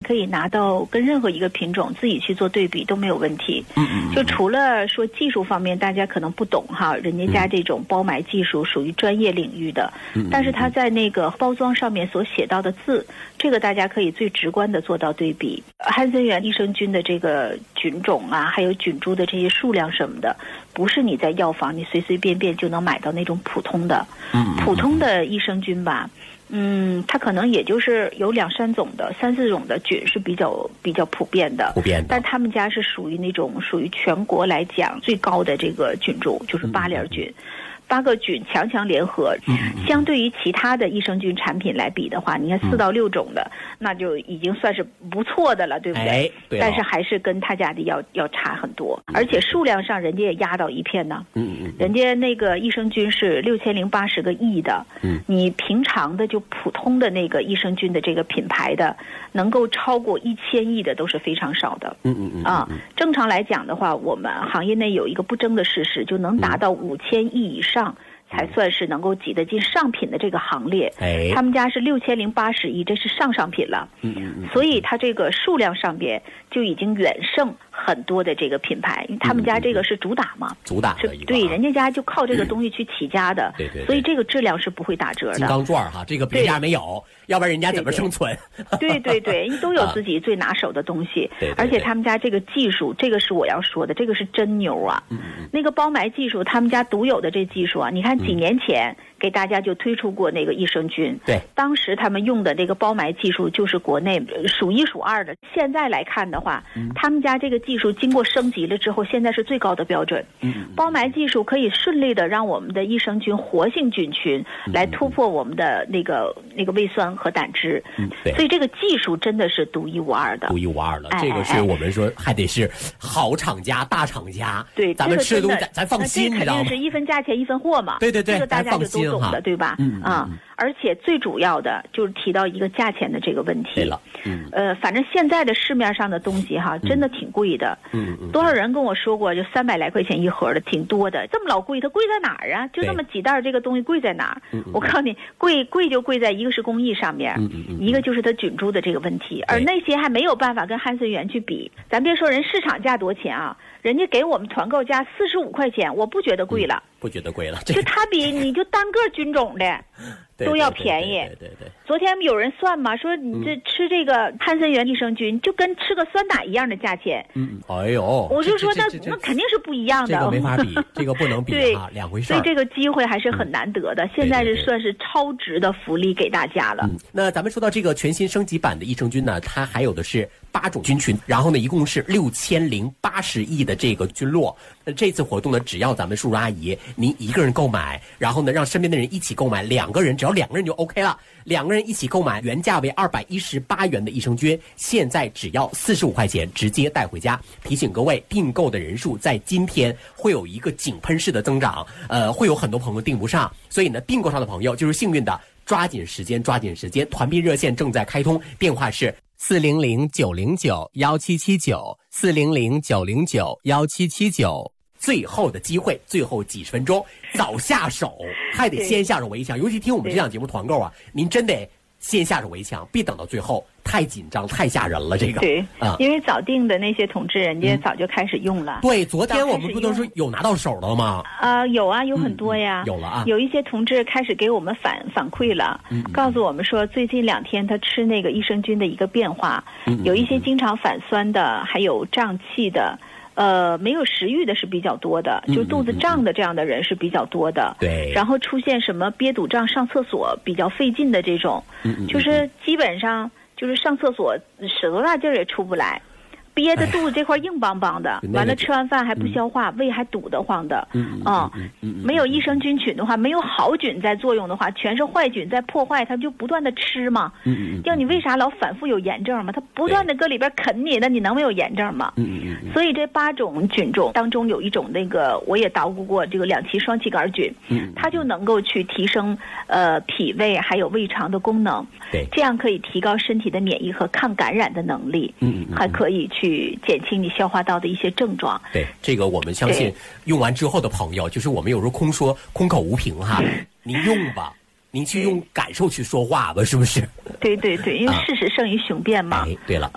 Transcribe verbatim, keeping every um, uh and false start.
可以拿到跟任何一个品种自己去做对比都没有问题。 嗯嗯， 就除了说技术方面大家可能不懂哈，人家家这种包埋技术属于专业领域的， 嗯、 但是它在那个包装上面所写到的字，这个大家可以最直观的做到对比。汉森源益生菌的这个菌种啊，还有菌株的这些数量什么的，不是你在药房你随随便便就能买到那种普通的。 嗯， 普通的益生菌吧，嗯，它可能也就是有两三种的、三四种的菌是比较比较普遍的， 普遍的。 但他们家是属于那种属于全国来讲最高的这个菌株，就是八联菌。嗯，八个菌强强联合，相对于其他的益生菌产品来比的话，你看四到六种的，嗯，那就已经算是不错的了，对不对？ 哎，对。 但是还是跟他家的要要差很多，而且数量上人家也压倒一片呢。 嗯嗯。 人家那个益生菌是六千零八十个亿的， 嗯， 你平常的就普通的那个益生菌的这个品牌的，能够超过一千亿的都是非常少的。 嗯嗯嗯。 啊，正常来讲的话，我们行业内有一个不争的事实，就能达到五千亿以上。才算是能够挤得进上品的这个行列。 哎， 他们家是六千零八十亿，这是上上品了。 嗯嗯嗯。 所以它这个数量上边就已经远胜很多的这个品牌，因为他们家这个是主打嘛， 主打的一个， 对，人家家就靠这个东西去起家的。 对对。 所以这个质量是不会打折的。 金刚钻哈，这个别家没有，要不然人家怎么生存？ 对对对，都有自己最拿手的东西。 对。 而且他们家这个技术，这个是我要说的，这个是真牛啊！ 嗯嗯。 那个包埋技术，他们家独有的这技术啊，你看几年前。给大家就推出过那个益生菌， 对， 当时他们用的这个包埋技术就是国内数一数二的。现在来看的话，嗯、他们家这个技术经过升级了之后，现在是最高的标准。 嗯， 包埋技术可以顺利的让我们的益生菌活性菌群来突破我们的那个那个胃酸和胆汁。 嗯，对， 所以这个技术真的是独一无二的， 独一无二的。哎、这个是我们说还得是好厂家、大厂家， 对， 咱们吃的东西咱咱放心， 这肯定是一分价钱一分货嘛。 对对对， 这个大家就都懂的，对吧？ 嗯啊、嗯，而且最主要的就是提到一个价钱的这个问题。 对了，嗯， 呃，反正现在的市面上的东西哈，真的挺贵的。 嗯嗯， 多少人跟我说过，就三百来块钱一盒的，挺多的。这么老贵，它贵在哪儿啊？就那么几袋这个东西贵在哪儿？ 嗯嗯， 我告诉你，贵贵就贵在一个是工艺上面， 嗯嗯嗯， 一个就是它菌株的这个问题，而那些还没有办法跟汉森源去比。咱别说人市场价多少钱啊，人家给我们团购价四十五块钱，我不觉得贵了。 嗯，不觉得贵了， 就它比你就单个菌种的都要便宜。 对对 对, 对, 对, 对。 昨天有人算嘛，说你这吃这个汉森源益生菌，就跟吃个酸奶一样的价钱。 嗯，哎呦， 我就说那那肯定是不一样的， 这个没法比，这个不能比啊，两回事。 所以这个机会还是很难得的，嗯、现在是算是超值的福利给大家了。 嗯，那咱们说到这个全新升级版的益生菌呢，它还有的是八种菌群，然后呢，一共是六千零八十亿的这个菌落。那这次活动呢，只要咱们叔叔阿姨您一个人购买，然后呢，让身边的人一起购买，两个人只要两个人就 OK 了。两个人一起购买，原价为二百一十八元的益生菌，现在只要四十五块钱，直接带回家。提醒各位，订购的人数在今天会有一个井喷式的增长，呃，会有很多朋友订不上，所以呢，订购上的朋友就是幸运的，抓紧时间，抓紧时间。团币热线正在开通，电话是四零零九零九幺七七九四零零九零九幺七七九。最后的机会，最后几十分钟，早下手，还得先下手为强。尤其听我们这档节目团购啊，您真得先下手为强，别等到最后太紧张、太吓人了。这个对啊、嗯， 因为早订的那些同志，人家早就开始用了。 嗯、对，昨天我们不都是有拿到手了吗？ 啊、呃，有啊，有很多呀， 嗯、有了啊。 有一些同志开始给我们反反馈了， 嗯、 告诉我们说，最近两天他吃那个益生菌的一个变化， 嗯、 有一些经常反酸的，还有胀气的。呃，没有食欲的是比较多的，就肚子胀的这样的人是比较多的。 对、嗯。 然后出现什么憋堵胀、上厕所比较费劲的这种， 嗯、 就是基本上就是上厕所使多大劲儿也出不来，憋的肚子这块硬邦邦的，完了吃完饭还不消化，嗯、胃还堵得慌的。 嗯嗯嗯嗯。没有益生菌群的话，没有好菌在作用的话，全是坏菌在破坏，它就不断的吃嘛。 嗯嗯。 要你为啥老反复有炎症嘛？它不断的搁里边啃你，那你能没有炎症吗？ 嗯嗯嗯。 所以这八种菌种当中有一种那个我也捣鼓过，这个两歧双歧杆菌， 嗯， 它就能够去提升呃脾胃还有胃肠的功能。 对。 这样可以提高身体的免疫和抗感染的能力。 嗯嗯。 还可以去减轻你消化道的一些症状。 对，这个我们相信用完之后的朋友，就是我们有时候空说空口无凭哈，您用吧，您去用感受去说话吧，是不是？ 对对对，因为事实胜于雄辩嘛。 哎，对了。